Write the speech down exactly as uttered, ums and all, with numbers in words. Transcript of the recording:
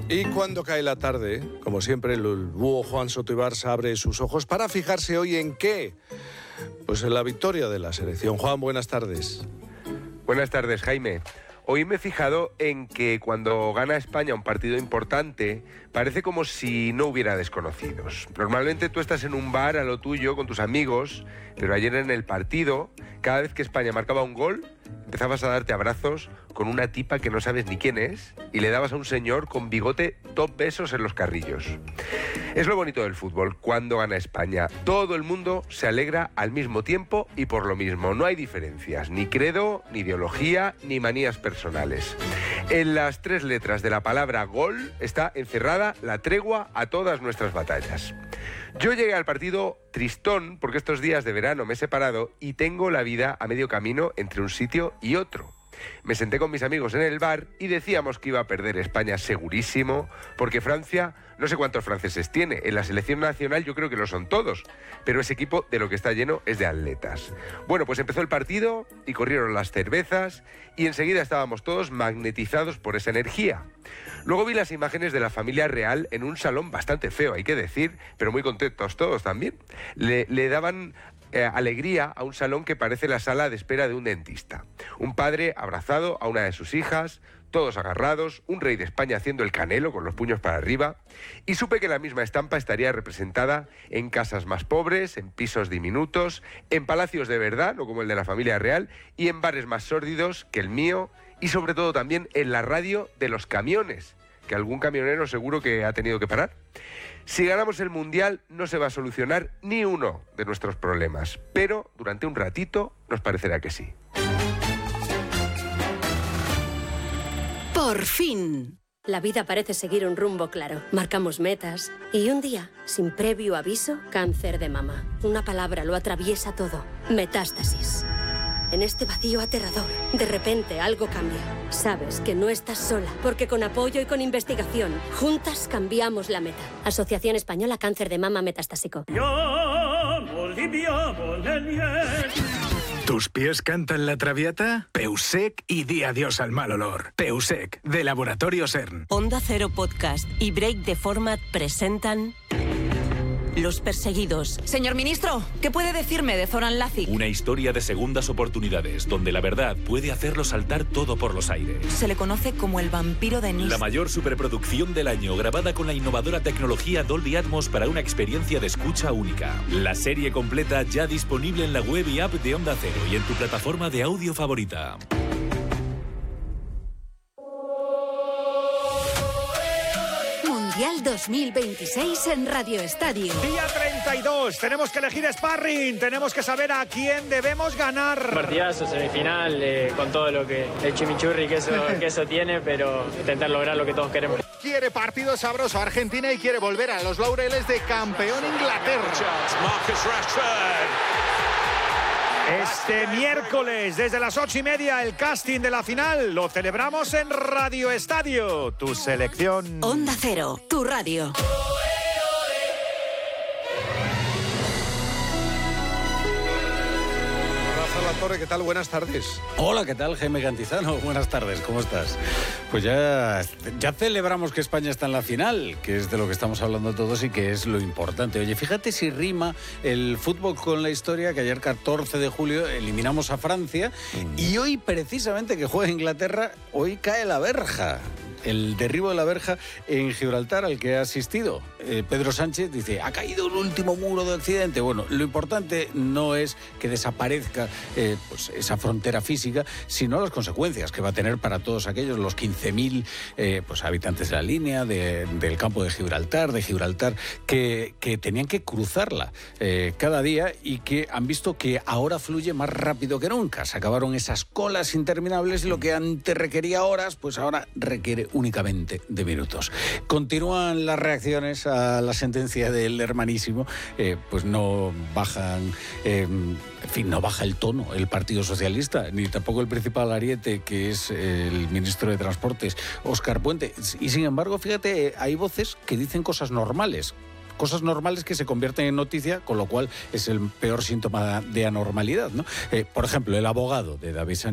Y cuando cae la tarde, como siempre, el búho Juan Soto Ibarza abre sus ojos para fijarse hoy en qué. Pues en la victoria de la selección. Juan, buenas tardes. Buenas tardes, Jaime. Hoy me he fijado en que cuando gana España un partido importante, parece como si no hubiera desconocidos. Normalmente tú estás en un bar a lo tuyo con tus amigos, pero ayer en el partido, cada vez que España marcaba un gol, empezabas a darte abrazos con una tipa que no sabes ni quién es y le dabas a un señor con bigote dos besos en los carrillos. Es lo bonito del fútbol, cuando gana España. Todo el mundo se alegra al mismo tiempo y por lo mismo. No hay diferencias, ni credo, ni ideología, ni manías personales. En las tres letras de la palabra gol está encerrada la tregua a todas nuestras batallas. Yo llegué al partido tristón porque estos días de verano me he separado y tengo la vida a medio camino entre un sitio y otro. Me senté con mis amigos en el bar y decíamos que iba a perder España segurísimo, porque Francia, no sé cuántos franceses tiene, en la selección nacional yo creo que lo son todos, pero ese equipo de lo que está lleno es de atletas. Bueno, pues empezó el partido y corrieron las cervezas y enseguida estábamos todos magnetizados por esa energía. Luego vi las imágenes de la familia real en un salón bastante feo, hay que decir, pero muy contentos todos también. Le, le daban Eh, alegría a un salón que parece la sala de espera de un dentista. Un padre abrazado a una de sus hijas, todos agarrados, un rey de España haciendo el canelo con los puños para arriba, y supe que la misma estampa estaría representada en casas más pobres, en pisos diminutos, en palacios de verdad, no como el de la familia real, y en bares más sórdidos que el mío, y sobre todo también en la radio de los camiones, que algún camionero seguro que ha tenido que parar. Si ganamos el Mundial no se va a solucionar ni uno de nuestros problemas, pero durante un ratito nos parecerá que sí. Por fin. La vida parece seguir un rumbo claro. Marcamos metas y un día, sin previo aviso, cáncer de mama. Una palabra lo atraviesa todo. Metástasis. En este vacío aterrador, de repente algo cambia. Sabes que no estás sola, porque con apoyo y con investigación, juntas cambiamos la meta. Asociación Española Cáncer de Mama Metastásico. ¿Tus pies cantan la traviata? Peusec y di adiós al mal olor. Peusec, de Laboratorio CERN. Onda Cero Podcast y Break the Format presentan... Los perseguidos. Señor ministro, ¿qué puede decirme de Zoran Lazic? Una historia de segundas oportunidades, donde la verdad puede hacerlo saltar todo por los aires. Se le conoce como el vampiro de Nice. La mayor superproducción del año, grabada con la innovadora tecnología Dolby Atmos para una experiencia de escucha única. La serie completa ya disponible en la web y app de Onda Cero y en tu plataforma de audio favorita. Mundial dos mil veintiséis en Radio Estadio. Día treinta y dos, tenemos que elegir sparring, tenemos que saber a quién debemos ganar. Partidazo, semifinal, eh, con todo lo que el chimichurri que eso, que eso tiene, pero intentar lograr lo que todos queremos. Quiere partido sabroso Argentina y quiere volver a los laureles de campeón Inglaterra. Marcus Rashford. Este miércoles, desde las ocho y media, el casting de la final lo celebramos en Radio Estadio. Tu selección. Onda Cero, tu radio. Torre, ¿qué tal? Buenas tardes. Hola, ¿qué tal? Jaime Cantizano, buenas tardes, ¿cómo estás? Pues ya, ya celebramos que España está en la final, que es de lo que estamos hablando todos y que es lo importante. Oye, fíjate si rima el fútbol con la historia, que ayer catorce de julio eliminamos a Francia mm. y hoy precisamente que juega Inglaterra, hoy cae la verja. El derribo de la verja en Gibraltar al que ha asistido eh, Pedro Sánchez. Dice, ha caído el último muro de Occidente. Bueno, lo importante no es que desaparezca eh, pues esa frontera física, sino las consecuencias que va a tener para todos aquellos, los quince mil eh, pues, habitantes de la línea, de, del campo de Gibraltar, de Gibraltar, que, que tenían que cruzarla eh, cada día y que han visto que ahora fluye más rápido que nunca. Se acabaron esas colas interminables y lo que antes requería horas, pues ahora requiere únicamente de minutos. Continúan las reacciones a la sentencia del hermanísimo, eh, pues no bajan, eh, en fin, no baja el tono el Partido Socialista, ni tampoco el principal ariete, que es el ministro de Transportes, Óscar Puente. Y sin embargo, fíjate, hay voces que dicen cosas normales, cosas normales que se convierten en noticia, con lo cual es el peor síntoma de anormalidad, ¿no? Eh, por ejemplo, el abogado de David Sánchez